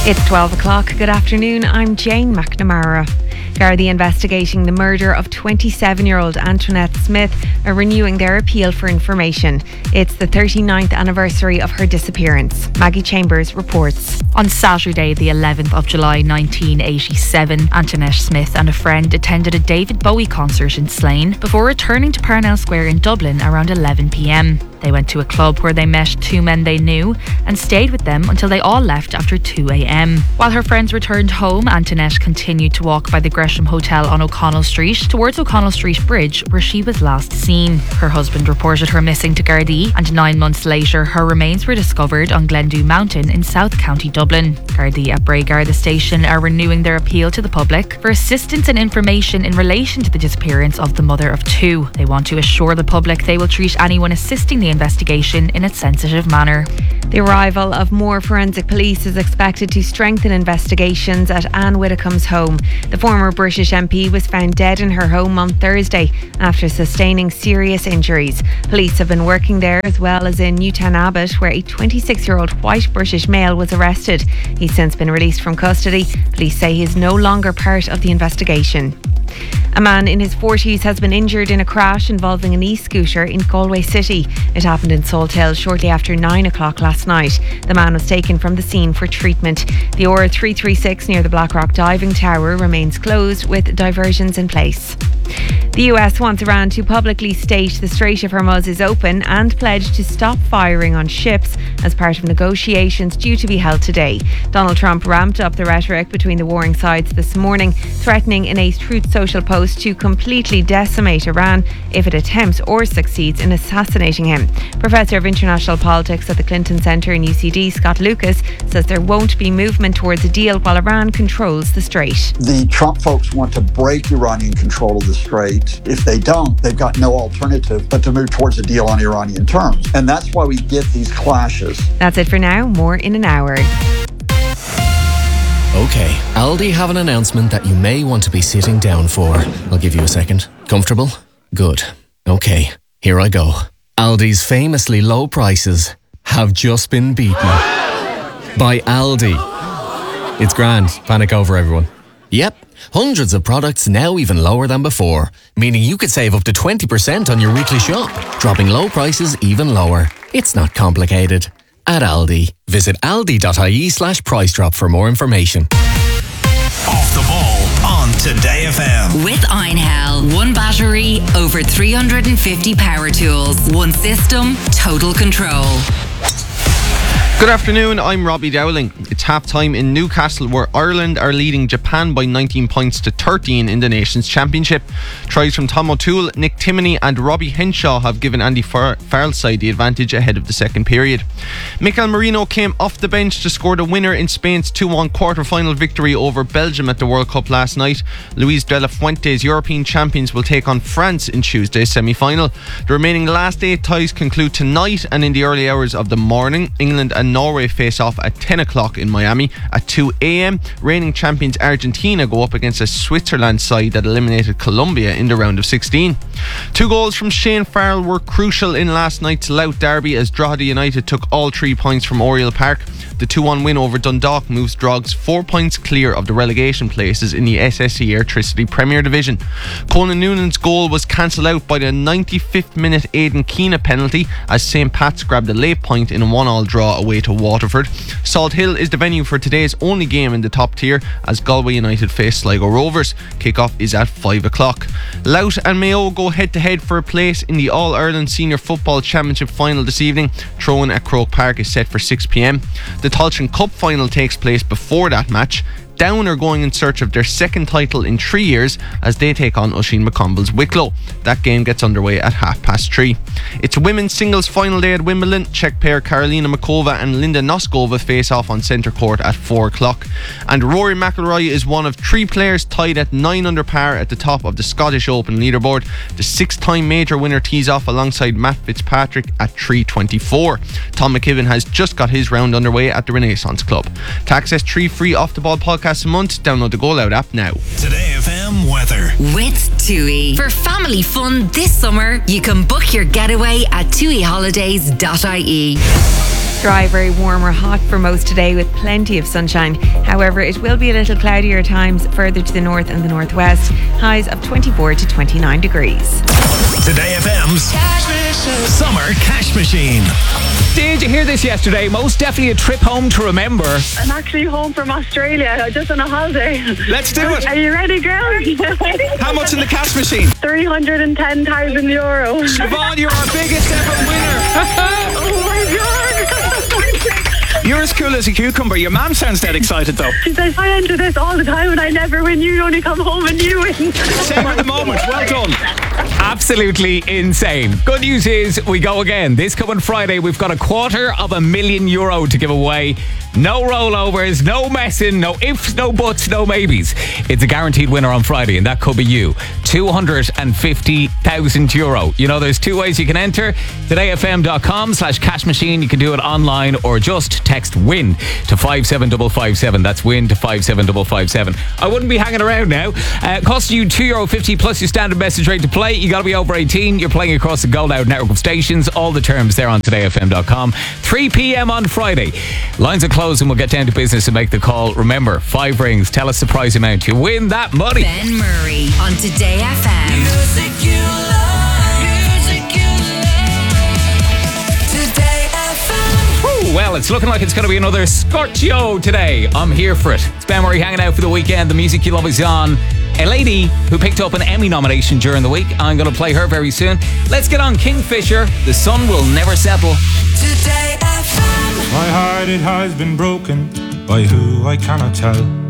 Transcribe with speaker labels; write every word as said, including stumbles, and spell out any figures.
Speaker 1: It's twelve o'clock. Good afternoon. I'm Jane McNamara. Gardaí investigating the murder of twenty-seven-year-old Antoinette Smith are renewing their appeal for information. It's the thirty-ninth anniversary of her disappearance. Maggie Chambers reports.
Speaker 2: On Saturday, the eleventh of July nineteen eighty-seven, Antoinette Smith and a friend attended a David Bowie concert in Slane before returning to Parnell Square in Dublin around eleven p.m. They went to a club where they met two men they knew and stayed with them until they all left after two a.m. While her friends returned home, Antoinette continued to walk by the Gresham Hotel on O'Connell Street towards O'Connell Street Bridge, where she was last seen. Her husband reported her missing to Gardaí, and nine months later her remains were discovered on Glendew Mountain in South County Dublin. Gardaí at Braygarda Station are renewing their appeal to the public for assistance and information in relation to the disappearance of the mother of two. They want to assure the public they will treat anyone assisting the investigation in a sensitive manner.
Speaker 1: The arrival of more forensic police is expected to strengthen investigations at Anne Widdecombe's home. The former British M P was found dead in her home on Thursday after sustaining serious injuries. Police have been working there as well as in Newtown Abbot, where a twenty-six-year-old white British male was arrested. He's since been released from custody. Police say he is no longer part of the investigation. A man in his forties has been injured in a crash involving an e-scooter in Galway City. It happened in Salthill shortly after nine o'clock last night. The man was taken from the scene for treatment. The O R three thirty-six near the Blackrock Diving Tower remains closed with diversions in place. The U S wants Iran to publicly state the Strait of Hormuz is open and pledge to stop firing on ships as part of negotiations due to be held today. Donald Trump ramped up the rhetoric between the warring sides this morning, threatening in a Truth Social post to completely decimate Iran if it attempts or succeeds in assassinating him. Professor of International Politics at the Clinton Centre in U C D, Scott Lucas, says there won't be movement towards a deal while Iran controls the strait.
Speaker 3: The Trump folks want to break Iranian control of the strait. If they don't, they've got no alternative but to move towards a deal on Iranian terms. And that's why we get these clashes.
Speaker 1: That's it for now. More in an hour.
Speaker 4: Okay, Aldi have an announcement that you may want to be sitting down for. I'll give you a second. Comfortable? Good. Okay, here I go. Aldi's famously low prices have just been beaten by Aldi. It's grand. Panic over, everyone. Yep, hundreds of products now even lower than before, meaning you could save up to twenty percent on your weekly shop, dropping low prices even lower. It's not complicated. At Aldi, visit aldi.ie slash price drop for more information.
Speaker 5: Off the ball on Today F M.
Speaker 6: With Einhell, one battery, over three hundred fifty power tools, one system, total control.
Speaker 7: Good afternoon, I'm Robbie Dowling. It's half-time in Newcastle where Ireland are leading Japan by nineteen points to thirteen in the Nations Championship. Tries from Tom O'Toole, Nick Timoney and Robbie Henshaw have given Andy Far- Farrell's side the advantage ahead of the second period. Mikel Merino came off the bench to score the winner in Spain's two one quarter-final victory over Belgium at the World Cup last night. Luis de la Fuente's European champions will take on France in Tuesday's semi-final. The remaining last eight ties conclude tonight, and in the early hours of the morning, England and Norway face off at ten o'clock in Miami. At two a.m, reigning champions Argentina go up against a Switzerland side that eliminated Colombia in the round of sixteen. Two goals from Shane Farrell were crucial in last night's Louth derby as Drogheda United took all three points from Oriel Park. The two one win over Dundalk moves Drogs four points clear of the relegation places in the S S E Airtricity Premier Division. Conan Noonan's goal was cancelled out by the ninety-fifth minute Aidan Keena penalty as Saint Pat's grabbed a late point in a one all draw away to Waterford. Salt Hill is the venue for today's only game in the top tier as Galway United face Sligo Rovers. Kick-off is at five o'clock. Louth and Mayo go head-to-head for a place in the All-Ireland Senior Football Championship final this evening. Throw-in at Croke Park is set for six p.m. The Tailteann Cup final takes place before that match. Down are going in search of their second title in three years as they take on Oisin McConville's Wicklow. That game gets underway at half past three. It's women's singles final day at Wimbledon. Czech pair Karolina Makova and Linda Noskova face off on centre court at four o'clock. And Rory McIlroy is one of three players tied at nine under par at the top of the Scottish Open leaderboard. The six-time major winner tees off alongside Matt Fitzpatrick at three twenty-four. Tom McKibben has just got his round underway at the Renaissance Club. To access three free Off The Ball podcasts a month, download the Go Loud app now.
Speaker 5: Today F M weather.
Speaker 6: With TUI. For family fun this summer, you can book your getaway at tui holidays dot I E.
Speaker 1: Dry, very warm or hot for most today with plenty of sunshine. However, it will be a little cloudier at times further to the north and the northwest. Highs of twenty-four to twenty-nine degrees.
Speaker 5: Today F M's Summer Cash Machine.
Speaker 8: Did you hear this yesterday? Most definitely a trip home to remember.
Speaker 9: I'm actually home from Australia, just on a holiday.
Speaker 7: Let's do it.
Speaker 9: Are you ready, girls?
Speaker 7: How much in the cash machine?
Speaker 9: three hundred ten thousand euro.
Speaker 7: Siobhan, you're our biggest ever winner.
Speaker 9: Oh my God.
Speaker 8: You're as cool as a cucumber. Your mum sounds dead excited though.
Speaker 9: She says, I enter this all the time and I never win. You only come home and you win.
Speaker 8: Same at the moment. Well done. Absolutely insane. Good news is we go again. This coming Friday, we've got a quarter of a million euro to give away. No rollovers, no messing, no ifs, no buts, no maybes. It's a guaranteed winner on Friday, and that could be you. two hundred fifty thousand euro. You know, there's two ways you can enter. todayfm.com slash cash machine. You can do it online or just text WIN to five seven five five seven. That's WIN to five seven five five seven. I wouldn't be hanging around now. Uh, costing you two euro fifty plus your standard message rate to play. You got to be over eighteen. You're playing across the Gold Out network of stations. All the terms there on today f m dot com. three p.m. on Friday. Lines are closed and we'll get down to business and make the call. Remember, five rings. Tell us the prize amount. You win that money.
Speaker 6: Ben Murray on Today F M. Music you love. Music you love. Today F M.
Speaker 8: Ooh, well, it's looking like it's going to be another Scorchio today. I'm here for it. It's Ben Murray hanging out for the weekend. The music you love is on. A lady who picked up an Emmy nomination during the week. I'm going to play her very soon. Let's get on Kingfisher. The sun will never settle.
Speaker 6: Today F M.
Speaker 10: My heart, it has been broken by who I cannot tell.